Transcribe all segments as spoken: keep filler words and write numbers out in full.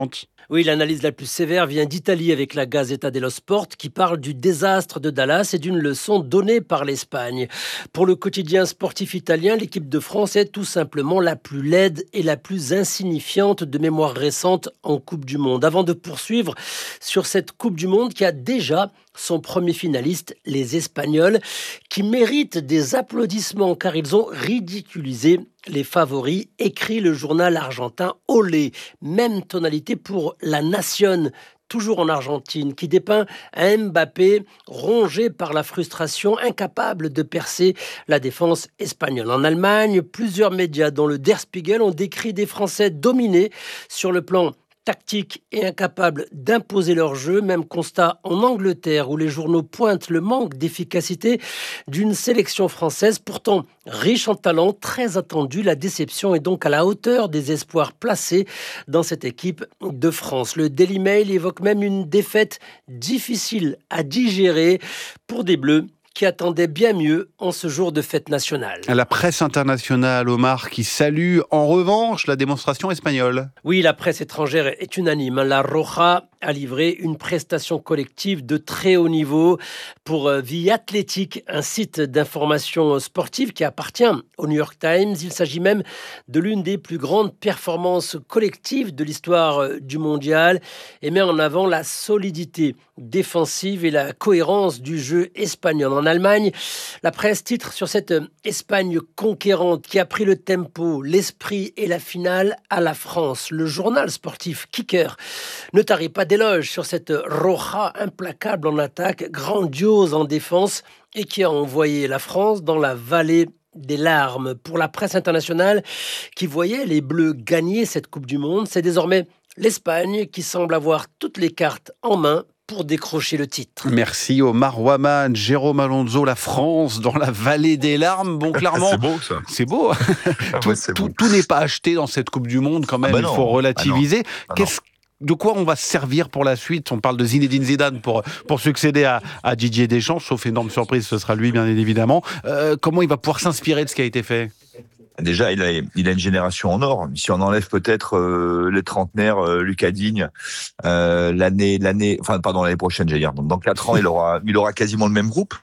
Oui, l'analyse la plus sévère vient d'Italie avec la Gazzetta dello Sport qui parle du désastre de Dallas et d'une leçon donnée par l'Espagne. Pour le quotidien sportif italien, l'équipe de France est tout simplement la plus laide et la plus insignifiante de mémoire récente en Coupe du Monde. Avant de poursuivre sur cette Coupe du Monde qui a déjà son premier finaliste, les Espagnols, qui méritent des applaudissements car ils ont ridiculisé les favoris, écrit le journal argentin Olé. Même tonalité pour La Nación, toujours en Argentine, qui dépeint un Mbappé rongé par la frustration, incapable de percer la défense espagnole. En Allemagne, plusieurs médias, dont le Der Spiegel, ont décrit des Français dominés sur le plan tactique et incapables d'imposer leur jeu. Même constat en Angleterre où les journaux pointent le manque d'efficacité d'une sélection française pourtant riche en talent, très attendue. La déception est donc à la hauteur des espoirs placés dans cette équipe de France. Le Daily Mail évoque même une défaite difficile à digérer pour des Bleus qui attendait bien mieux en ce jour de fête nationale. La presse internationale, Omar, qui salue en revanche la démonstration espagnole. Oui, la presse étrangère est unanime. La Roja a livré une prestation collective de très haut niveau pour The Athletic, un site d'information sportive qui appartient au New York Times. Il s'agit même de l'une des plus grandes performances collectives de l'histoire du mondial et met en avant la solidité défensive et la cohérence du jeu espagnol. En Allemagne, la presse titre sur cette Espagne conquérante qui a pris le tempo, l'esprit et la finale à la France. Le journal sportif Kicker ne tarit pas d'éloges sur cette Roja implacable en attaque, grandiose en défense et qui a envoyé la France dans la vallée des larmes. Pour la presse internationale qui voyait les Bleus gagner cette Coupe du Monde, c'est désormais l'Espagne qui semble avoir toutes les cartes en main pour décrocher le titre. Merci Omar Waman, Jérôme Alonso, la France dans la vallée des larmes. Bon, clairement, c'est beau ça. C'est beau. Ah tout, ouais, c'est tout, beau. tout n'est pas acheté dans cette Coupe du Monde quand même. Ah bah non, il faut relativiser. Ah ah Qu'est-ce De quoi on va se servir pour la suite? On parle de Zinedine Zidane pour, pour succéder à, à Didier Deschamps, sauf énorme surprise, ce sera lui bien évidemment. Euh, comment il va pouvoir s'inspirer de ce qui a été fait? Déjà, il a, il a une génération en or. Si on enlève peut-être euh, les trentenaires, euh, Lucas Digne, euh, l'année, l'année, enfin pardon, l'année prochaine, j'allais dire. Donc dans quatre ans, il aura, il aura quasiment le même groupe,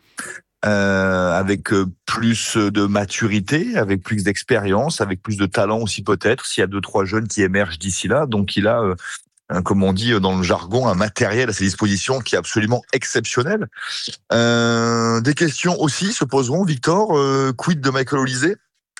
euh, avec plus de maturité, avec plus d'expérience, avec plus de talent aussi peut-être. S'il y a deux trois jeunes qui émergent d'ici là, donc il a, euh, comme on dit dans le jargon, un matériel à ses dispositions qui est absolument exceptionnel. Euh, des questions aussi se poseront, Victor. Euh, quid de Michael Olise?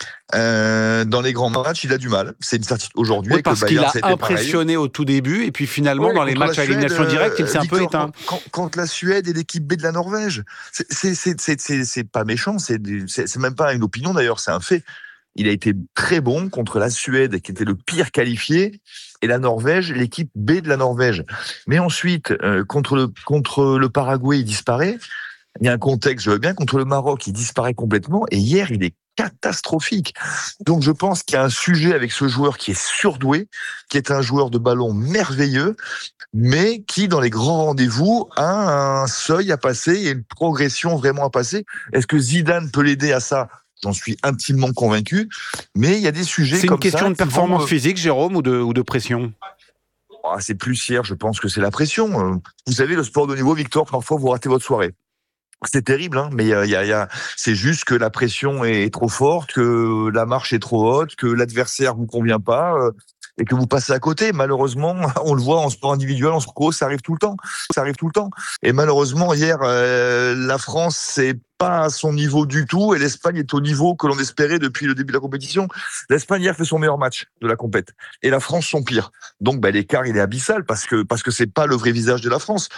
Euh, dans les grands matchs, il a du mal. C'est une certitude aujourd'hui. Oui, avec parce le Bayern, qu'il a impressionné pareil. au tout début, et puis finalement, ouais, dans les matchs à élimination directe, il s'est Victor, un peu éteint. Quand, quand la Suède est l'équipe B de la Norvège, c'est, c'est, c'est, c'est, c'est, c'est pas méchant, c'est, c'est, c'est même pas une opinion d'ailleurs, c'est un fait. Il a été très bon contre la Suède, qui était le pire qualifié, et la Norvège, l'équipe B de la Norvège. Mais ensuite, euh, contre le contre le Paraguay, il disparaît. Il y a un contexte, je veux bien, contre le Maroc, il disparaît complètement, et hier, il est catastrophique. Donc je pense qu'il y a un sujet avec ce joueur qui est surdoué, qui est un joueur de ballon merveilleux, mais qui, dans les grands rendez-vous, a un seuil à passer et une progression vraiment à passer. Est-ce que Zidane peut l'aider à ça? J'en suis intimement convaincu, mais il y a des sujets comme ça. C'est une question de performance vont... physique, Jérôme, ou de, ou de pression? Oh, c'est plus hier, je pense que c'est la pression. Vous savez, le sport de haut niveau, Victor, parfois vous ratez votre soirée. C'est terrible, hein, mais il y a, y a, y a, c'est juste que la pression est trop forte, que la marche est trop haute, que l'adversaire vous convient pas, euh, et que vous passez à côté. Malheureusement, on le voit en sport individuel, en sport, ça arrive tout le temps. Ça arrive tout le temps. Et malheureusement, hier, euh, la France, c'est pas à son niveau du tout, et l'Espagne est au niveau que l'on espérait depuis le début de la compétition. L'Espagne hier fait son meilleur match de la compète, et la France son pire. Donc, bah, l'écart il est abyssal parce que parce que c'est pas le vrai visage de la France.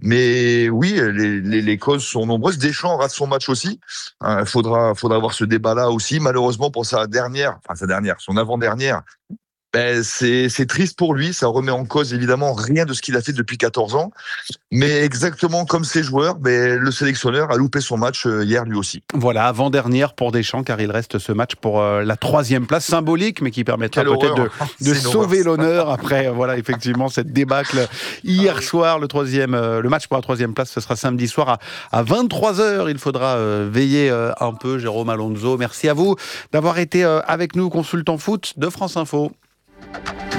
Mais oui, les les, les causes sont nombreuses. Deschamps rate son match aussi. Il hein, faudra faudra avoir ce débat-là aussi. Malheureusement pour sa dernière, enfin sa dernière, son avant-dernière. Ben, c'est, c'est triste pour lui, ça remet en cause évidemment rien de ce qu'il a fait depuis quatorze ans, mais exactement comme ses joueurs, ben, le sélectionneur a loupé son match hier lui aussi. Voilà, avant-dernière pour Deschamps, car il reste ce match pour euh, la troisième place symbolique, mais qui permettra Quelle peut-être horreur. de, de sauver l'honneur après voilà, effectivement cette débâcle hier soir. Le, troisième, euh, le match pour la troisième place, ce sera samedi soir à, à vingt-trois heures. Il faudra euh, veiller euh, un peu, Jérôme Alonso. Merci à vous d'avoir été euh, avec nous, consultant foot de France Info.